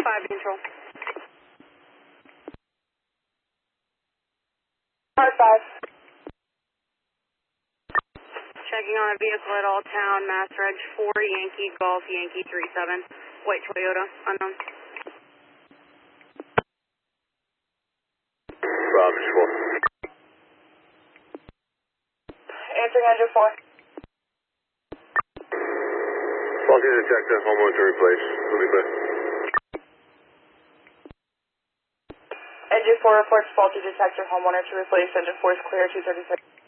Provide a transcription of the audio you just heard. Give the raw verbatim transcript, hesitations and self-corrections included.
five control. R five. Checking on a vehicle at All Town, Mass Reg four, Yankee Golf, Yankee three seven, white Toyota, unknown. Roger four. Answering engine four. Faulty detector, homeowner to replace. Moving clear. Engine four reports faulty detector, homeowner to replace. Engine four is clear, two thirty-six.